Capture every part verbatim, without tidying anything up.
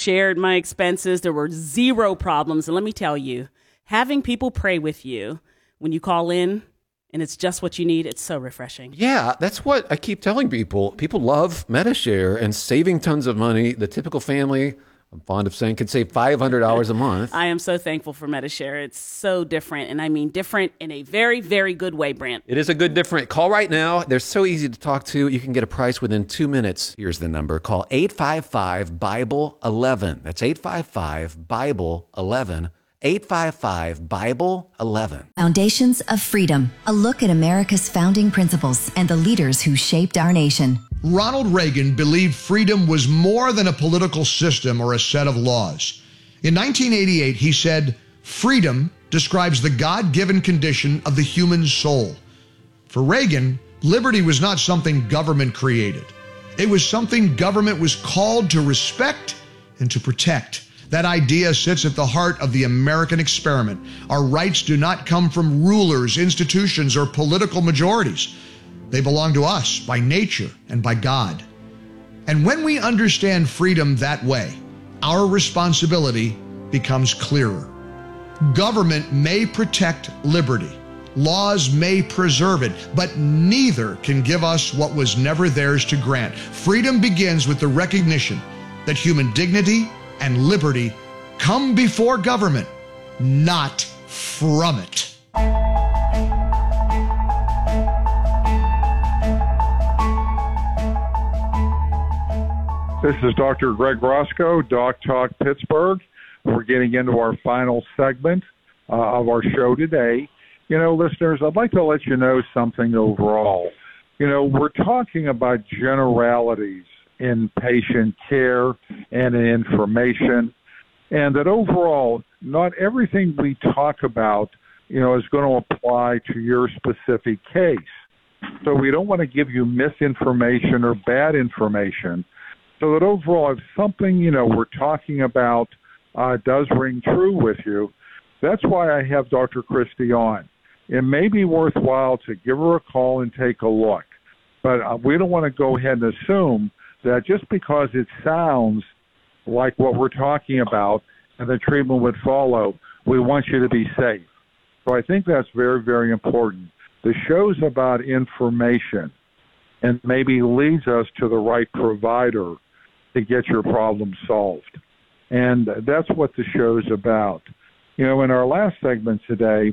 shared my expenses. There were zero problems. And let me tell you, having people pray with you when you call in and it's just what you need, it's so refreshing. Yeah, that's what I keep telling people. People love Medi-Share and saving tons of money. The typical family, I'm fond of saying, could save five hundred dollars a month. I am so thankful for Medi-Share. It's so different. And I mean different in a very, very good way, Brant. It is a good different. Call right now. They're so easy to talk to. You can get a price within two minutes. Here's the number. Call eight five five, Bible eleven. That's eight five five, Bible eleven. eight five five, Bible eleven. Foundations of Freedom, a look at America's founding principles and the leaders who shaped our nation. Ronald Reagan believed freedom was more than a political system or a set of laws. In nineteen eighty-eight, he said, "Freedom describes the God-given condition of the human soul." For Reagan, liberty was not something government created. It was something government was called to respect and to protect. That idea sits at the heart of the American experiment. Our rights do not come from rulers, institutions, or political majorities. They belong to us by nature and by God. And when we understand freedom that way, our responsibility becomes clearer. Government may protect liberty. Laws may preserve it, but neither can give us what was never theirs to grant. Freedom begins with the recognition that human dignity and liberty come before government, not from it. This is Doctor Greg Roscoe, Doc Talk Pittsburgh. We're getting into our final segment uh, of our show today. You know, listeners, I'd like to let you know something overall. You know, we're talking about generalities in patient care and in information, and that overall, not everything we talk about, you know, is going to apply to your specific case. So we don't want to give you misinformation or bad information. So that overall, if something, you know, we're talking about uh, does ring true with you, that's why I have Doctor Christy on. It may be worthwhile to give her a call and take a look, but uh, we don't want to go ahead and assume that just because it sounds like what we're talking about and the treatment would follow, we want you to be safe. So I think that's very, very important. The show's about information and maybe leads us to the right provider to get your problem solved. And that's what the show's about. You know, in our last segment today,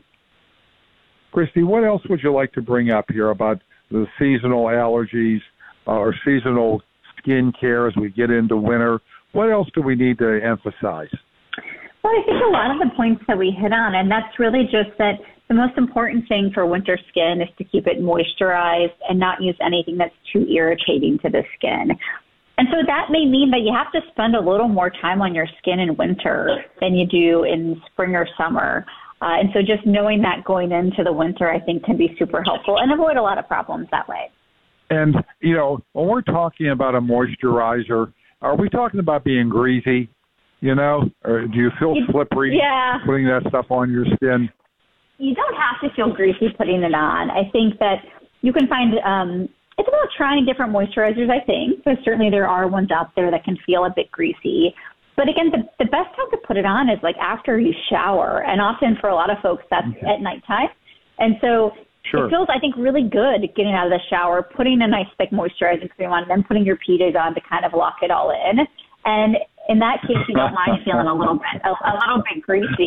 Christy, what else would you like to bring up here about the seasonal allergies uh, or seasonal skin care as we get into winter? What else do we need to emphasize? Well, I think a lot of the points that we hit on, and that's really just that the most important thing for winter skin is to keep it moisturized and not use anything that's too irritating to the skin. And so that may mean that you have to spend a little more time on your skin in winter than you do in spring or summer. Uh, and so just knowing that going into the winter, I think, can be super helpful and avoid a lot of problems that way. And, you know, when we're talking about a moisturizer, are we talking about being greasy, you know? Or do you feel slippery yeah. putting that stuff on your skin? You don't have to feel greasy putting it on. I think that you can find um, it's about trying different moisturizers, I think. So certainly there are ones out there that can feel a bit greasy. But again, the, the best time to put it on is like after you shower. And often for a lot of folks, that's okay. at nighttime. And so sure. it feels, I think, really good getting out of the shower, putting a nice thick moisturizing cream on, and then putting your P Js on to kind of lock it all in. And in that case, you don't mind feeling a little bit, a, a little bit greasy.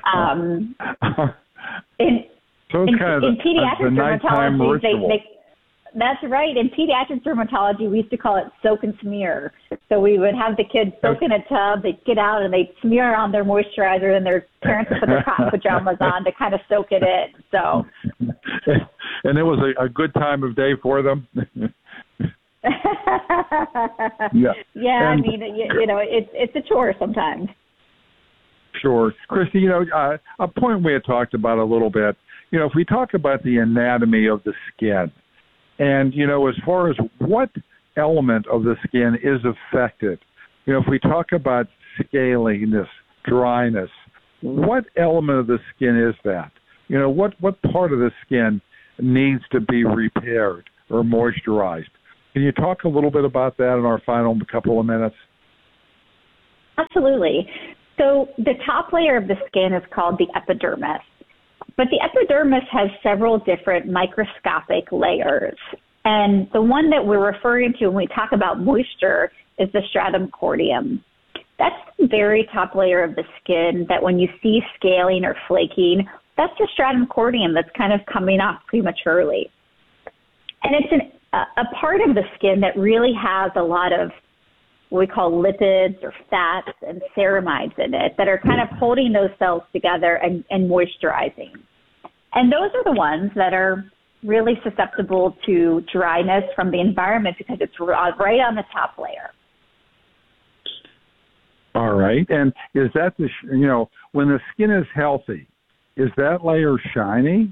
Um, in, so it's in, kind of in the, pediatric the nighttime dermatology, they, ritual. they, that's right. In pediatric dermatology, we used to call it soak and smear. So we would have the kids soak in a tub, they'd get out and they'd smear on their moisturizer, and their parents would put their cotton pajamas on to kind of soak it in. So, and it was a, a good time of day for them. yeah, yeah. And, I mean, you, you know, it's it's a chore sometimes. Sure, Christy. You know, uh, a point we had talked about a little bit. You know, if we talk about the anatomy of the skin. And, you know, as far as what element of the skin is affected, you know, if we talk about scaliness, dryness, what element of the skin is that? You know, what, what part of the skin needs to be repaired or moisturized? Can you talk a little bit about that in our final couple of minutes? Absolutely. So the top layer of the skin is called the epidermis. But the epidermis has several different microscopic layers. And the one that we're referring to when we talk about moisture is the stratum corneum. That's the very top layer of the skin that when you see scaling or flaking, that's the stratum corneum that's kind of coming off prematurely. And it's an, a, a part of the skin that really has a lot of what we call lipids or fats and ceramides in it that are kind of holding those cells together and, and moisturizing. And those are the ones that are really susceptible to dryness from the environment because it's right on the top layer. All right. And is that the, you know, when the skin is healthy, is that layer shiny?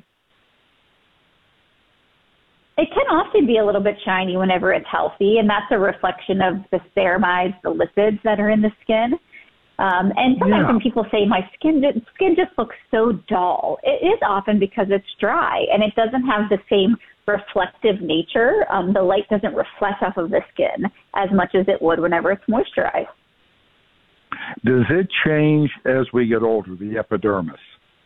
It can often be a little bit shiny whenever it's healthy, and that's a reflection of the ceramides, the lipids that are in the skin. Um, and sometimes Yeah. when people say, my skin, skin just looks so dull, it is often because it's dry, and it doesn't have the same reflective nature. Um, the light doesn't reflect off of the skin as much as it would whenever it's moisturized. Does it change as we get older, the epidermis?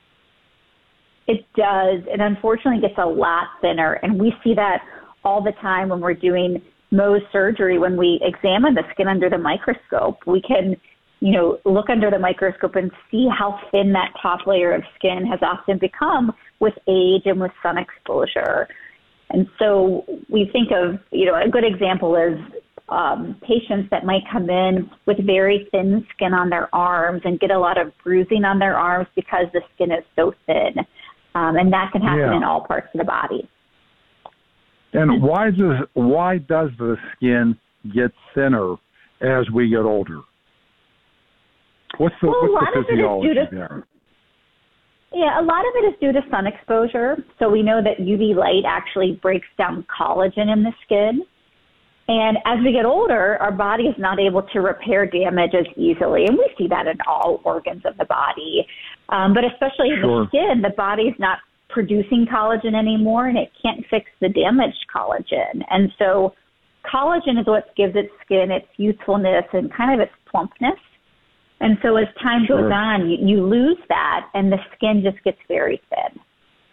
It does, and unfortunately gets a lot thinner, and we see that all the time when we're doing Mohs surgery. When we examine the skin under the microscope, we can, you know, look under the microscope and see how thin that top layer of skin has often become with age and with sun exposure. And so we think of, you know, a good example is um, patients that might come in with very thin skin on their arms and get a lot of bruising on their arms because the skin is so thin. Um, and that can happen Yeah. in all parts of the body. And why does why does the skin get thinner as we get older? What's the, Well, a what's lot the of it is physiology due to- there? Yeah, a lot of it is due to sun exposure. So we know that U V light actually breaks down collagen in the skin. And as we get older, our body is not able to repair damage as easily. And we see that in all organs of the body. Um, but especially in Sure. the skin, the body's not producing collagen anymore, and it can't fix the damaged collagen. And so collagen is what gives its skin its youthfulness and kind of its plumpness. And so as time Sure. goes on, you, you lose that, and the skin just gets very thin.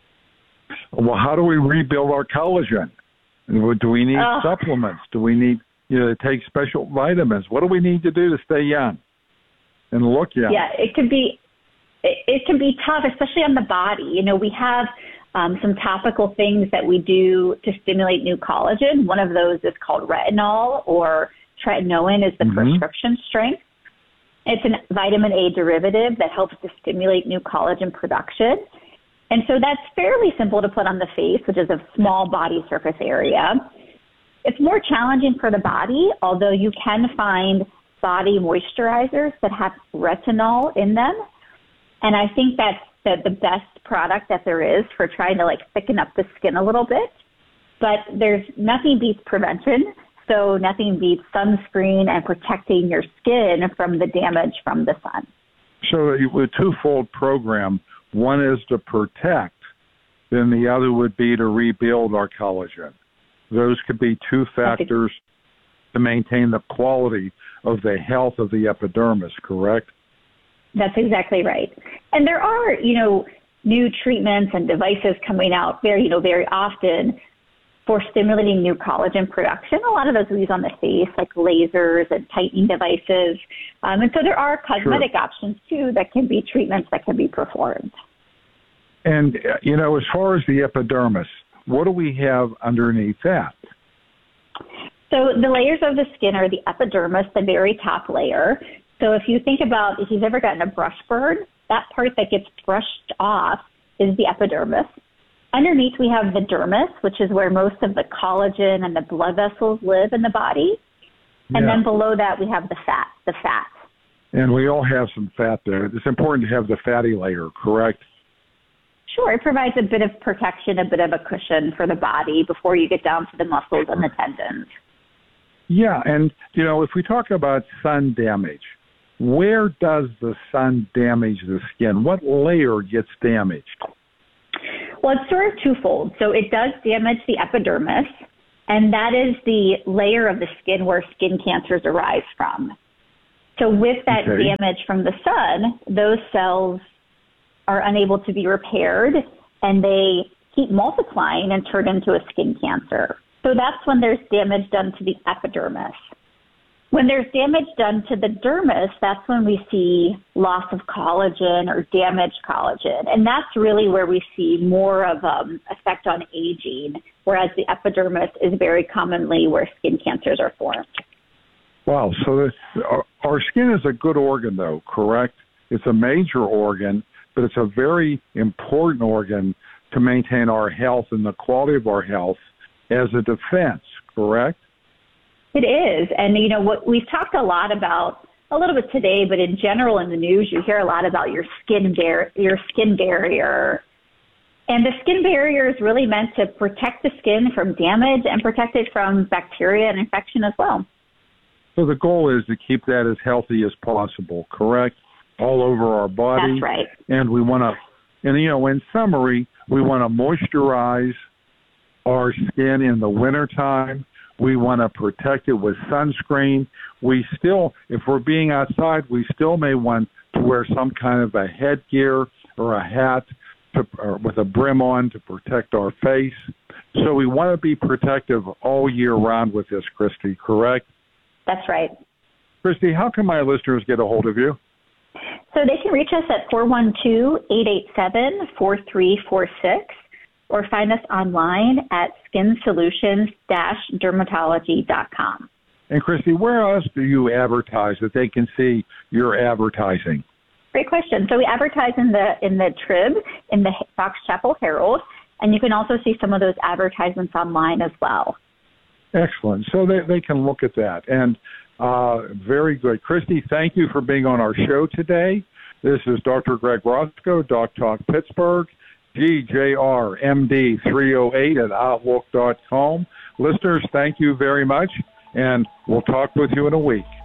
Well, how do we rebuild our collagen? And do we need Oh. supplements? Do we need, you know, to take special vitamins? What do we need to do to stay young and look young? Yeah, it can be it, it can be tough, especially on the body. You know, we have um, some topical things that we do to stimulate new collagen. One of those is called retinol, or tretinoin is the Mhm. prescription strength. It's a vitamin A derivative that helps to stimulate new collagen production. And so that's fairly simple to put on the face, which is a small body surface area. It's more challenging for the body, although you can find body moisturizers that have retinol in them. And I think that's the, the best product that there is for trying to like thicken up the skin a little bit. But there's nothing beats prevention. So nothing beats sunscreen and protecting your skin from the damage from the sun. So a twofold program. One is to protect, then the other would be to rebuild our collagen. Those could be two factors to maintain the quality of the health of the epidermis, correct? That's exactly right. And there are, you know, new treatments and devices coming out very, you know, very often for stimulating new collagen production. A lot of those we use on the face, like lasers and tightening devices. Um, and so there are cosmetic Sure. options, too, that can be treatments that can be performed. And, uh, you know, as far as the epidermis, what do we have underneath that? So the layers of the skin are the epidermis, the very top layer. So if you think about, if you've ever gotten a brush burn, that part that gets brushed off is the epidermis. Underneath, we have the dermis, which is where most of the collagen and the blood vessels live in the body. And Yeah. then below that, we have the fat, the fat. And we all have some fat there. It's important to have the fatty layer, correct? Sure, it provides a bit of protection, a bit of a cushion for the body before you get down to the muscles and the tendons. Yeah, and, you know, if we talk about sun damage, where does the sun damage the skin? What layer gets damaged? Well, it's sort of twofold. So it does damage the epidermis, and that is the layer of the skin where skin cancers arise from. So with that Okay. damage from the sun, those cells are unable to be repaired, and they keep multiplying and turn into a skin cancer. So that's when there's damage done to the epidermis. When there's damage done to the dermis, that's when we see loss of collagen or damaged collagen. And that's really where we see more of um, effect on aging, whereas the epidermis is very commonly where skin cancers are formed. Wow. So this, our, our skin is a good organ, though, correct? It's a major organ, but it's a very important organ to maintain our health and the quality of our health as a defense, correct? It is. And, you know, what we've talked a lot about a little bit today, but in general in the news, you hear a lot about your skin bar- your skin barrier. And the skin barrier is really meant to protect the skin from damage and protect it from bacteria and infection as well. So the goal is to keep that as healthy as possible, correct? All over our body. That's right. And we want to, and, you know, in summary, we want to moisturize our skin in the wintertime. We want to protect it with sunscreen. We still, if we're being outside, we still may want to wear some kind of a headgear or a hat to, or with a brim on to protect our face. So we want to be protective all year round with this, Christy, correct? That's right. Christy, how can my listeners get a hold of you? So they can reach us at four one two, eight eight seven, four three four six or find us online at skin solutions dash dermatology dot com. And Christy, where else do you advertise that they can see your advertising? Great question. So we advertise in the in the Trib, in the Fox Chapel Herald, and you can also see some of those advertisements online as well. Excellent. So they, they can look at that. And uh, very good. Christy, thank you for being on our show today. This is Doctor Greg Roscoe, Doc Talk Pittsburgh, G J R M D three oh eight at outlook dot com. Listeners, thank you very much, and we'll talk with you in a week.